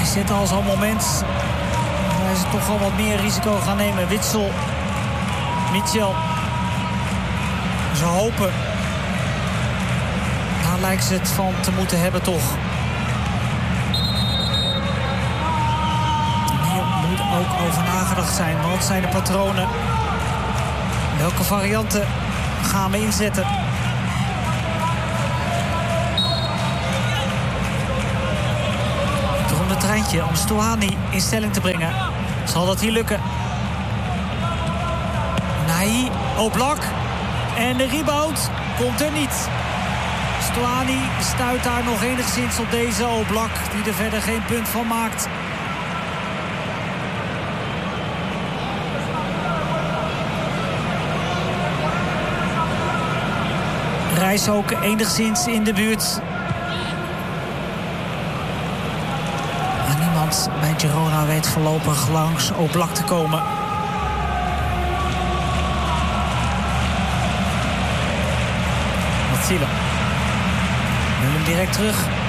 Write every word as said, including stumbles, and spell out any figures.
zit al zo'n moment waar ze toch al wat meer risico gaan nemen. Witsel, Mitchell. Ze hopen. Daar lijkt ze het van te moeten hebben toch. En hier moet ook over nagedacht zijn. Wat zijn de patronen? Welke varianten gaan we inzetten? Het ronde treintje om Stuani in stelling te brengen. Zal dat hier lukken? Nahi, Oblak. En de rebound komt er niet. Stuani stuit daar nog enigszins op deze Oblak, die er verder geen punt van maakt. Reis ook enigszins in de buurt. En niemand bij Girona weet voorlopig langs Oblak te komen. Matsilo. Nu hem direct terug.